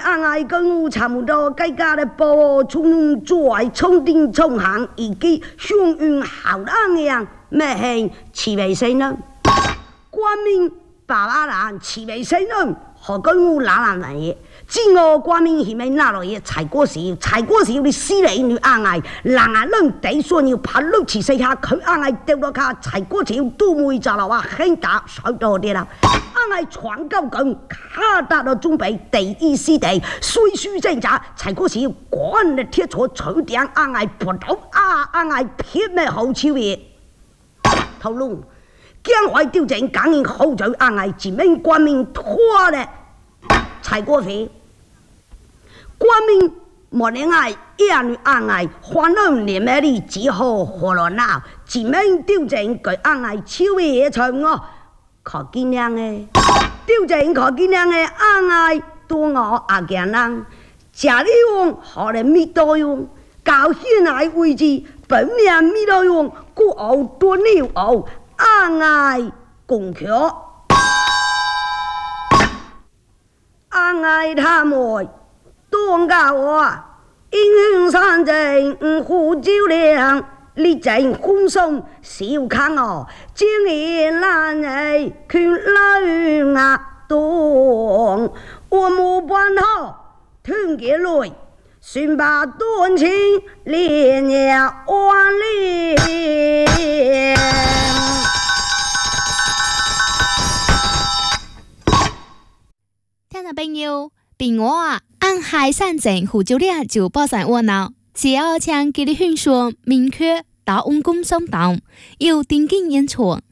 俺爱跟我差不多，该家的包从在冲顶冲行，以及祥云好人样，咩係慈眉生人，光明爸爸人慈眉生人，何跟我哪人嘢？知我光明係咪那落嘢？柴哥少你死你女啱嗌，人啊人地算要拍碌池四下，佢啱嗌掉落卡，柴哥少都會就落話輕打手多啲啦。啱嗌闖高拱，卡達到準備第一師弟，雖書正雜，柴哥少趕嚟貼坐取頂，啱嗌撥到啱嗌撇咩好超嘢，頭龍驚海雕正梗然好嘴啱嗌前面光明拖咧，柴哥肥。光明莫能爱一女暗爱，欢乐连美丽只好活热闹，前面丢正佢暗爱超野場哦，可見亮嘅丟正可見亮嘅暗愛多我阿健人，家裏用可能咪多用，教現愛位置本面咪多用，故熬多牛熬暗愛共橋，暗愛他們。當家我英雄山正呼照亮，力正歡送小看我，今年難人勸老牙當，我冇辦法聽見來，算把斷情連夜萬里。 聽眾朋友，別我啊！按海山鎮胡椒料就包上窩囊，只要將佢哋宣傳明確到溫公上當，有定金演出，